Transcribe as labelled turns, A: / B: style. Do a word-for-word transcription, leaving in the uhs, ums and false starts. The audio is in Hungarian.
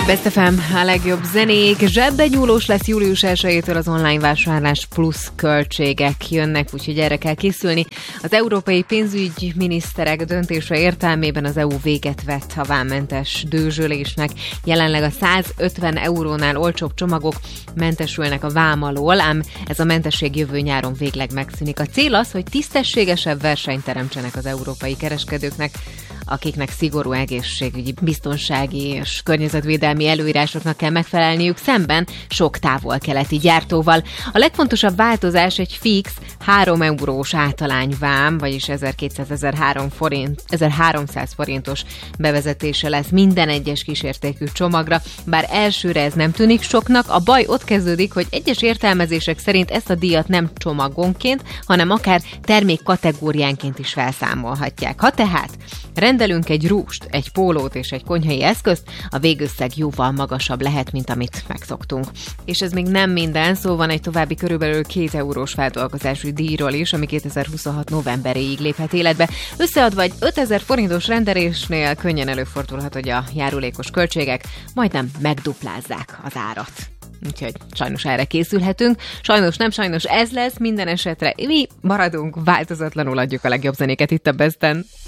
A: Best ef em, a legjobb zenék. Zsebbe nyúlós lesz július elsejétől az online vásárlás, plusz költségek jönnek, úgyhogy erre kell készülni. Az európai pénzügyminiszterek döntése értelmében az é u véget vett a vámmentes dőzsölésnek. Jelenleg a százötven eurónál olcsóbb csomagok mentesülnek a vám alól, ám ez a mentesség jövő nyáron végleg megszűnik. A cél az, hogy tisztességesebb versenyt teremtsenek az európai kereskedőknek, akiknek szigorú egészségügyi, biztonsági és környezetvédelmi előírásoknak kell megfelelniük szemben sok távol-keleti gyártóval. A legfontosabb változás egy fix három eurós általányvám, vagyis ezerkétszáz-ezerháromszáz forintos bevezetése lesz minden egyes kisértékű csomagra, bár elsőre ez nem tűnik soknak, a baj ott kezdődik, hogy egyes értelmezések szerint ezt a díjat nem csomagonként, hanem akár termék kategóriánként is felszámolhatják. Ha tehát rendelünk egy rúst, egy pólót és egy konyhai eszközt, a végösszeg jóval magasabb lehet, mint amit megszoktunk. És ez még nem minden, szó van egy további körülbelül két eurós feldolgozási díjról is, ami kétezer-huszonhat novemberéig léphet életbe. Összeadva egy ötezer forintos rendelésnél könnyen előfordulhat, hogy a járulékos költségek majdnem megduplázzák az árat. Úgyhogy sajnos erre készülhetünk. Sajnos nem, sajnos ez lesz, minden esetre mi maradunk, változatlanul adjuk a legjobb zenéket itt a Besten.